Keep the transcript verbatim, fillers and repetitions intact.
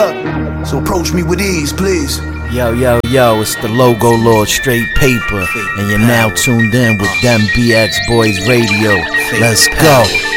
So approach me with ease, please. Yo, yo, yo, it's the Logo Lord, Straight Paper, and you're now tuned in with them B X Boys Radio. Let's go.